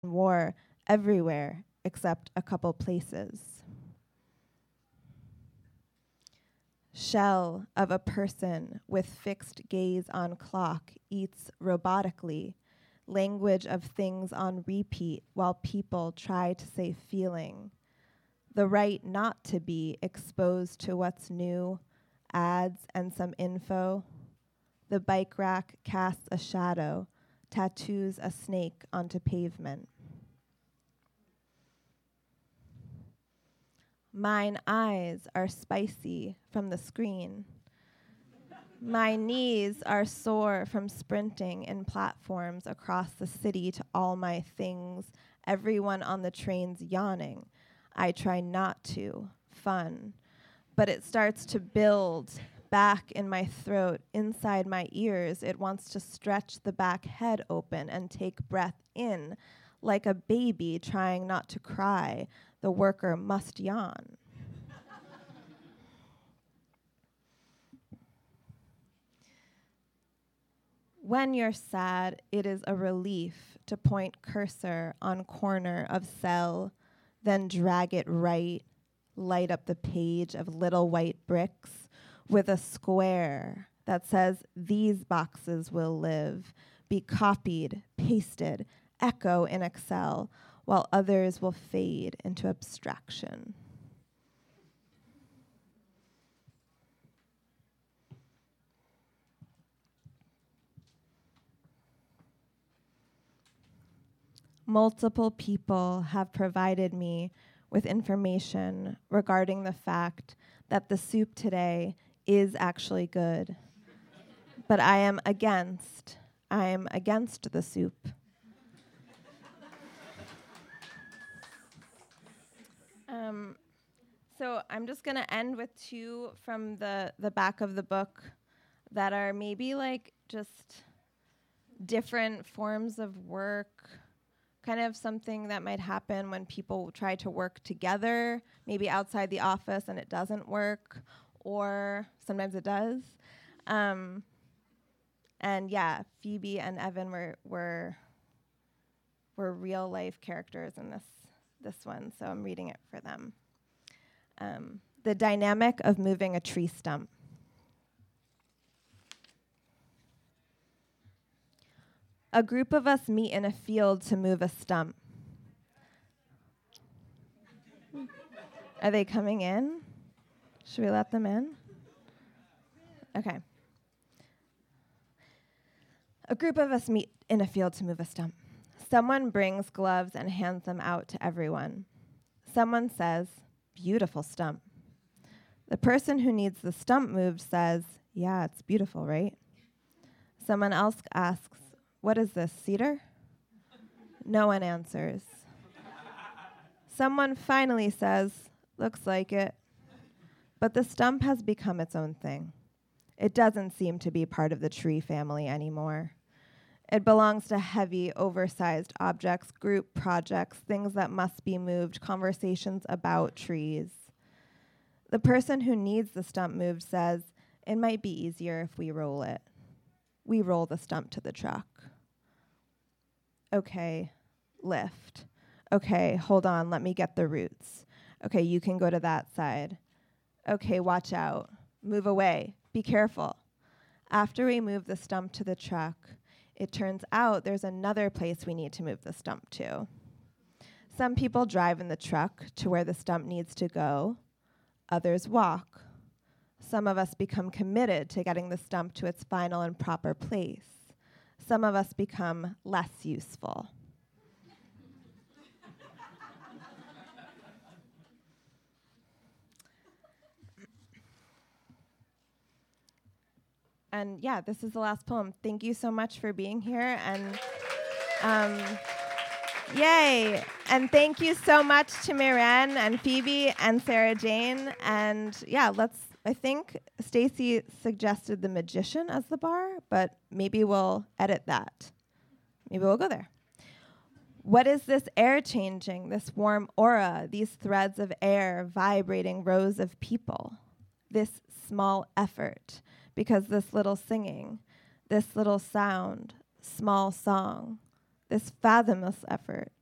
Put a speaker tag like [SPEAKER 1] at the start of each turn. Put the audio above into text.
[SPEAKER 1] war everywhere except a couple places. Shell of a person with fixed gaze on clock eats robotically, language of things on repeat while people try to say feeling. The right not to be exposed to what's new, ads and some info. The bike rack casts a shadow, tattoos a snake onto pavement. Mine eyes are spicy from the screen. My knees are sore from sprinting in platforms across the city to all my things, everyone on the train's yawning. I try not to, fun. But it starts to build back in my throat, inside my ears. It wants to stretch the back head open and take breath in, like a baby trying not to cry. The worker must yawn. When you're sad, it is a relief to point cursor on corner of cell, then drag it right, light up the page of little white bricks with a square that says these boxes will live, be copied, pasted, echo in Excel, while others will fade into abstraction. Multiple people have provided me with information regarding the fact that the soup today is actually good. But I am against the soup. So I'm just going to end with two from the back of the book that are maybe like just different forms of work, kind of something that might happen when people try to work together, maybe outside the office and it doesn't work, or sometimes it does. And yeah, Phoebe and Evan were real life characters in this one, so I'm reading it for them. The dynamic of moving a tree stump. A group of us meet in a field to move a stump. Are they coming in? Should we let them in? Okay. A group of us meet in a field to move a stump. Someone brings gloves and hands them out to everyone. Someone says, "Beautiful stump." The person who needs the stump moved says, "Yeah, it's beautiful, right?" Someone else asks, "What is this, cedar?" No one answers. Someone finally says, "Looks like it." But the stump has become its own thing. It doesn't seem to be part of the tree family anymore. It belongs to heavy, oversized objects, group projects, things that must be moved, conversations about trees. The person who needs the stump moved says, "It might be easier if we roll it." We roll the stump to the truck. Okay, lift. Okay, hold on, let me get the roots. Okay, you can go to that side. Okay, watch out. Move away. Be careful. After we move the stump to the truck, it turns out there's another place we need to move the stump to. Some people drive in the truck to where the stump needs to go. Others walk. Some of us become committed to getting the stump to its final and proper place. Some of us become less useful. And yeah, this is the last poem. Thank you so much for being here. And yay. And thank you so much to Miren and Phoebe and Sarah Jane. And yeah, I think Stacy suggested The Magician as the bar, but maybe we'll edit that. Maybe we'll go there. What is this air changing, this warm aura, these threads of air vibrating rows of people? This small effort, because this little singing, this little sound, small song, this fathomless effort,